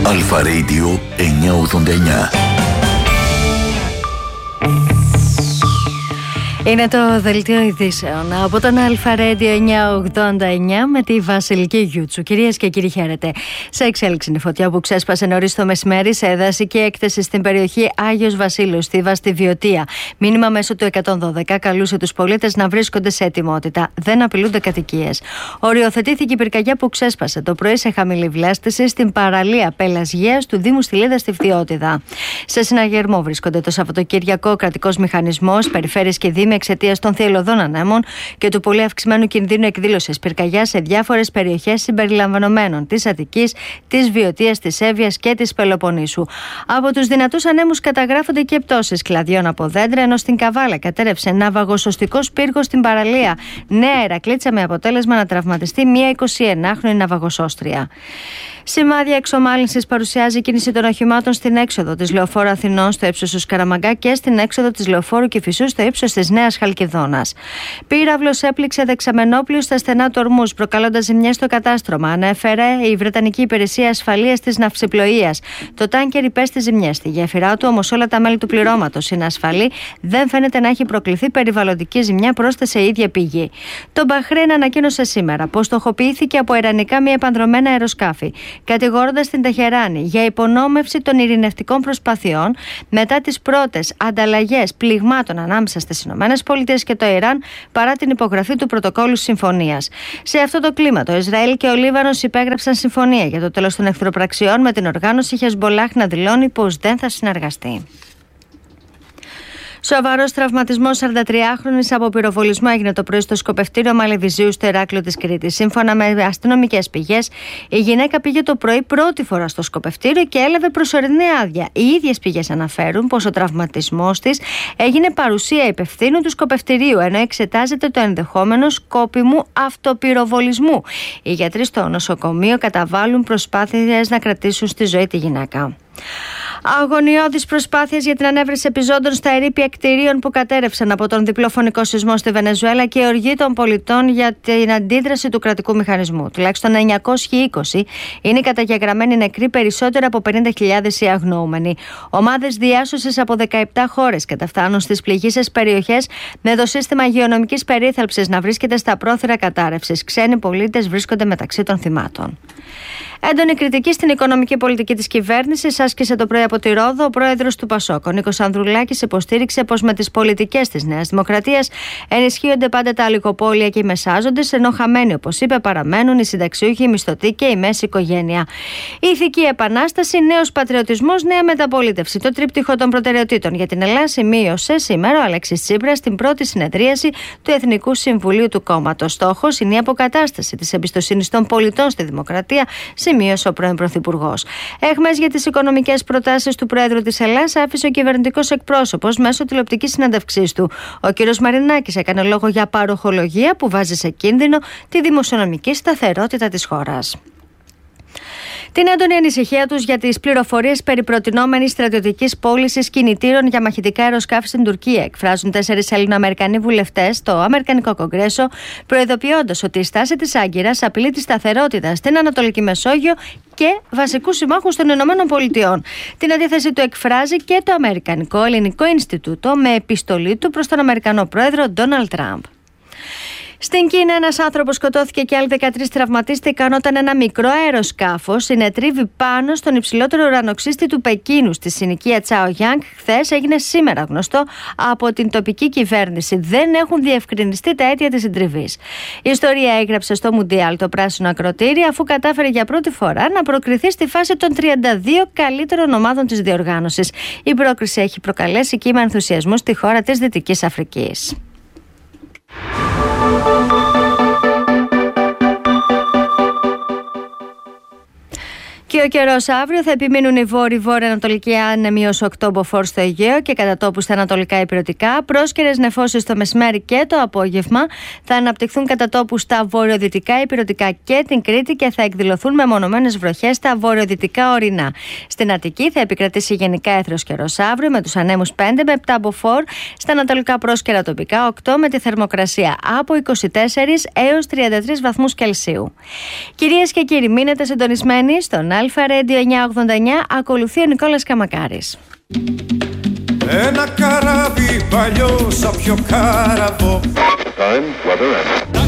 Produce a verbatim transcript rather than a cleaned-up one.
Αλφα Radio εννιακόσια ογδόντα εννιά. Είναι το δελτίο ειδήσεων από τον Αλφα Radio εννιακόσια ογδόντα εννιά με τη Βασιλική Γιούτσου. Κυρίες και κύριοι, χαίρετε. Σε εξέλιξη είναι η φωτιά που ξέσπασε νωρίς το μεσημέρι σε δασική έκθεση στην περιοχή Άγιος Βασίλειος, στη Βάστη Βιωτία. Μήνυμα μέσω του εκατόν δώδεκα καλούσε τους πολίτες να βρίσκονται σε ετοιμότητα. Δεν απειλούνται κατοικίες. Οριοθετήθηκε η πυρκαγιά που ξέσπασε το πρωί σε χαμηλή βλάστηση στην παραλία Πελασγίας του Δήμου Στυλίδα στη Φθιώτιδα. Σε συναγερμό βρίσκονται το Σαββατοκύριακο ο κρατικός μηχανισμός, περιφέρειες και δήμοι εξαιτίας των θειελωδών ανέμων και του πολύ αυξημένου κινδύνου εκδήλωσης πυρκαγιάς σε διάφορες περιοχές συμπεριλαμβανομένων της Αττικής, της Βιωτίας, της Εύβοιας και της Πελοποννήσου. Από τους δυνατούς ανέμους καταγράφονται και πτώσεις κλαδιών από δέντρα, ενώ στην Καβάλα κατέρευσε ναυαγοσωστικός πύργος στην παραλία Νέα Ηρακλήτσα με αποτέλεσμα να τραυματιστεί μία εικοσιενάχρονη ναυαγοσώστρια. Σημάδια εξομάλυνσης παρουσιάζει η κίνηση των οχημάτων στην έξοδο της Λεωφόρου Αθηνών στο ύψος του Σκαραμαγκά και στην έξοδο της Λεωφόρου Κηφισού στο ύψος της Νέας Χαλκιδόνας. Πύραυλος έπληξε δεξαμενόπλιο στα στενά του ορμούς, προκαλώντας ζημιές στο κατάστρωμα, ανέφερε η Βρετανική Υπηρεσία Ασφαλείας της Ναυσιπλοείας. Το τάνκερ υπέστη ζημιές στη γέφυρά του, όμως όλα τα μέλη του πληρώματος είναι ασφαλή. Δεν φαίνεται να έχει προκληθεί περιβαλλοντική ζημιά, πρόσθεσε η ίδια πηγή. Το Μπαχρέιν ανακοίνωσε σήμερα πως στοχοποιήθηκε από ιρανικά μη επανδρομένα αεροσκάφη, κατηγορώντας την Τεχεράνη για υπονόμευση των ειρηνευτικών προσπαθειών μετά τις πρώτες ανταλλαγές πληγμάτων ανάμεσα στις ΗΠΑ και το Ιράν παρά την υπογραφή του πρωτοκόλλου συμφωνίας. Σε αυτό το κλίμα, το Ισραήλ και ο Λίβανος υπέγραψαν συμφωνία για το τέλος των εχθροπραξιών, με την οργάνωση Χεσμπολάχ να δηλώνει πως δεν θα συνεργαστεί. Σοβαρός τραυματισμός σαραντατριάχρονης από πυροβολισμό έγινε το πρωί στο σκοπευτήριο Μαλεβιζίου στο Ηράκλειο της Κρήτης. Σύμφωνα με αστυνομικές πηγές, η γυναίκα πήγε το πρωί πρώτη φορά στο σκοπευτήριο και έλαβε προσωρινή άδεια. Οι ίδιες πηγές αναφέρουν πως ο τραυματισμός της έγινε παρουσία υπευθύνου του σκοπευτηρίου, ενώ εξετάζεται το ενδεχόμενο σκόπιμου αυτοπυροβολισμού. Οι γιατροί στο νοσοκομείο καταβάλουν προσπάθειες να κρατήσουν στη ζωή τη γυναίκα. Αγωνιώδεις προσπάθειες για την ανέβρεση επιζώντων στα ερείπια κτηρίων που κατέρευσαν από τον διπλό φωνικό σεισμό στη Βενεζουέλα και η οργή των πολιτών για την αντίδραση του κρατικού μηχανισμού. Τουλάχιστον εννιακόσιοι είκοσι είναι οι καταγεγραμμένοι νεκροί, περισσότερο από πενήντα χιλιάδες οι αγνοούμενοι. Ομάδες διάσωσης από δεκαεπτά χώρες καταφτάνουν στις πληγείσες περιοχές, με το σύστημα υγειονομικής περίθαλψης να βρίσκεται στα πρόθυρα κατάρρευσης. Ξένοι πολίτες βρίσκονται μεταξύ των θυμάτων. Έντονη κριτική στην οικονομική πολιτική της κυβέρνησης άσκησε το πρωί από τη Ρόδο ο πρόεδρος του Πασόκ. Ο Νίκος Ανδρουλάκης υποστήριξε πως με τις πολιτικές της Νέας Δημοκρατίας ενισχύονται πάντα τα αλικοπόλια και οι μεσάζοντες, ενώ χαμένοι, όπως είπε, παραμένουν οι συνταξιούχοι, οι μισθωτοί και η μέση οικογένεια. Η ηθική επανάσταση, νέος πατριωτισμός, νέα μεταπολίτευση. Το τρίπτυχο των προτεραιοτήτων για την Ελλάδα σημείωσε σήμερα ο Αλέξης Τσίπρας στην πρώτη συνεδρίαση του Εθνικού Συμβουλίου του κόμματος. Στόχος είναι η αποκατάσταση της εμπιστοσύνης των πολιτών στη δημοκρατία, σημείωσε ο πρώην Πρωθυπουργός. Έχμες για τις οικονομικές προτάσεις του Πρόεδρου της Ελλάδας άφησε ο κυβερνητικός εκπρόσωπος μέσω τηλεοπτικής συνέντευξής του. Ο κ. Μαρινάκης έκανε λόγο για παροχολογία που βάζει σε κίνδυνο τη δημοσιονομική σταθερότητα της χώρας. Την έντονη ανησυχία τους για τις πληροφορίες περί προτινόμενης στρατιωτικής πώλησης κινητήρων για μαχητικά αεροσκάφη στην Τουρκία εκφράζουν τέσσερις Έλληνο-Αμερικανοί βουλευτές στο Αμερικανικό Κογκρέσο, προειδοποιώντας ότι η στάση της Άγκυρας απειλεί τη σταθερότητα στην Ανατολική Μεσόγειο και βασικούς συμμάχους των ΗΠΑ. Την αντίθεση του εκφράζει και το Αμερικανικό Ελληνικό Ινστιτούτο με επιστολή του προς τον Αμερικανό πρόεδρο Ντόναλντ Τραμπ. Στην Κίνα, ένας άνθρωπος σκοτώθηκε και άλλοι δεκατρείς τραυματίστηκαν όταν ένα μικρό αεροσκάφος συνετρίβει πάνω στον υψηλότερο ουρανοξύστη του Πεκίνου στη συνοικία Τσαογιάνγκ. Χθες έγινε σήμερα γνωστό από την τοπική κυβέρνηση. Δεν έχουν διευκρινιστεί τα αίτια της συντριβής. Η ιστορία έγραψε στο Μουντιάλ το πράσινο ακροτήρι, αφού κατάφερε για πρώτη φορά να προκριθεί στη φάση των τριάντα δύο καλύτερων ομάδων της διοργάνωσης. Η πρόκριση έχει προκαλέσει κύμα ενθουσιασμού στη χώρα της Δυτικής Αφρικής. Και ο καιρός αύριο θα επιμείνουν οι βόρειοι βόρειο-ανατολικοί άνεμοι ως οκτώ μποφόρ στο Αιγαίο και κατά τόπου στα ανατολικά υπηρετικά. Πρόσκαιρες νεφώσεις το μεσημέρι και το απόγευμα θα αναπτυχθούν κατά τόπου στα βορειοδυτικά υπηρετικά και την Κρήτη και θα εκδηλωθούν μεμονωμένες βροχές στα βορειοδυτικά ορεινά. Στην Αττική θα επικρατήσει γενικά έθριος καιρός αύριο με τους ανέμους πέντε με επτά μποφόρ, στα ανατολικά πρόσκαιρα τοπικά οκτώ με τη θερμοκρασία από είκοσι τέσσερα έως τριάντα τρεις βαθμούς Κελσίου. Κυρίες και κύριοι, μείνετε συντονισμένοι στον Αλφα Radio εννιακόσια ογδόντα εννιά, ακολουθεί ο Νικόλας Καμακάρης. Ένα καράβι παλιό σαν πιο κάραβο.